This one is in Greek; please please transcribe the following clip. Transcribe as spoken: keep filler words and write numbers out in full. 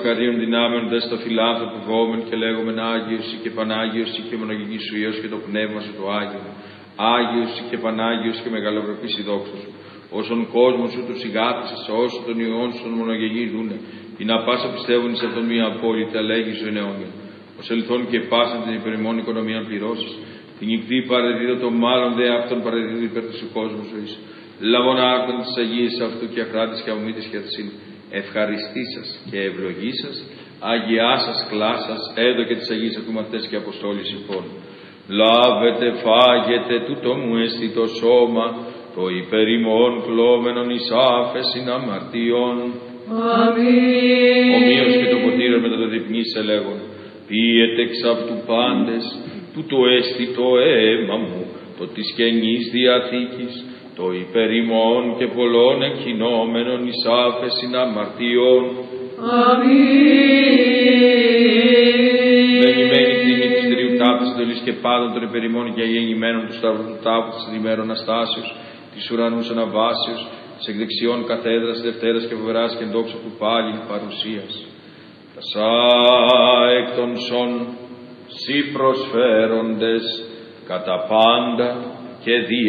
μακαρίων δυνάμεων δε στο φιλάνθρωπο βόμεν και λέγομεν Άγιος και Πανάγιος και μονογενής σου Υιός και το πνεύμα σου το Άγιο. Άγιος και Πανάγιος και μεγαλοπρεπής η δόξα σου. Όσον κόσμο σου τους ηγάπησες, όσο των Υιών σου των μονογενή δούνε, ή να πάσα πιστεύουν εις αυτόν μία απόλυτα λέγει σου εν αιώνια. Ως ελθόν και πάσαν την υπερημών οικονομία πληρώσεις, την νυχτή παρεδίδω το μάλλον δε αυτόν παρεδίδω υπέρ του κόσμου ζωής. Λαμονάκον της Αγίας αυτού και ακράτης και αυμήτης και ατσίν. Ευχαριστήσας και ευλογήσας, Αγιά σας κλάσας, έδω και της Αγίας αυτού μαθητές και αποστόλης υπόν. Λάβετε, φάγετε, τούτο μου έστι το σώμα, το υπερημών κλώμενον εις άφεσιν αμαρτιών. Αμήν. Ομοίως και το ποτήριο μετά το διπνής ελέγον. Πίετε εξ αυτού πάντες, τούτο έστι το αίμα μου, το της Καινής Διαθήκης, το υπερημών και πολλών εκκοινόμενων εις άφεσιν αμαρτιών. Αμήν. Μενημένη κτήνη της τρίου τάπτης εντολής και πάντων των υπερημών και αγεννημένων του σταυρού του τάπου της ημέρων Αστάσεως, της ουρανούς αναβάσεως, της εκδεξιών καθέδρας, Δευτέρας και Φοβεράς και δόξα του πάλιν παρουσίας. Τασά εκ των σών σοι προσφέροντες κατά πάντα και δι